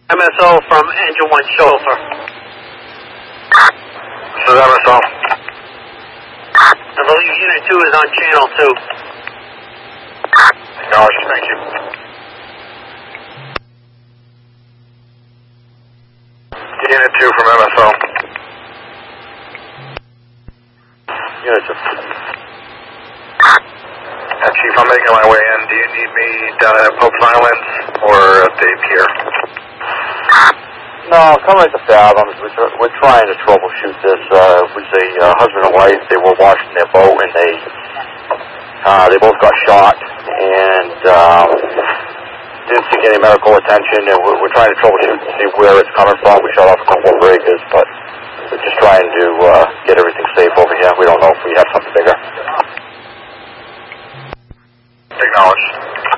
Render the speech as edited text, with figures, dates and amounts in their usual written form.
MSO from Engine 1 chauffeur. This is MSO. I believe Unit 2 is on channel 2. Acknowledged, thank you. Unit 2 from MSO. Unit 2. Chief, I'm making my way in. Do you need me down at Pope's Island or at the pier? No, come right to Fathom. We're trying to troubleshoot this. It was a husband and wife. They were washing their boat, and they both got shot, and didn't seek any medical attention. And we're trying to troubleshoot to see where it's coming from. We shut off a couple of breakers, but we're just trying to get everything safe over here. We don't know if we have something bigger. Acknowledged.